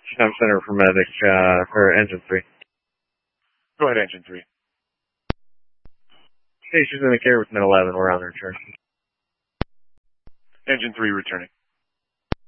Tom Center for Medic, for Engine 3. Go ahead, Engine 3. Station's in the care with Mid 11. We're on their turn. Engine 3 returning.